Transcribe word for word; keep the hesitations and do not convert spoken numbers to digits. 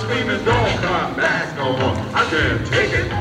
screaming, don't come back no more. I can't take it.